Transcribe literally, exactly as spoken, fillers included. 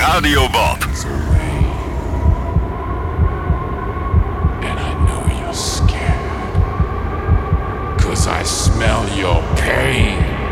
Radio Bob. And I know you're scared. 'Cause I smell your pain.